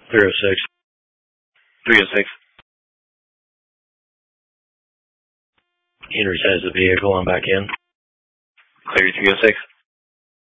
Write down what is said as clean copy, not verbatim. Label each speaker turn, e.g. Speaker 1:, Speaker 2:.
Speaker 1: 306.
Speaker 2: 306.
Speaker 1: Henry says the vehicle. I'm back in.
Speaker 2: Clear 306.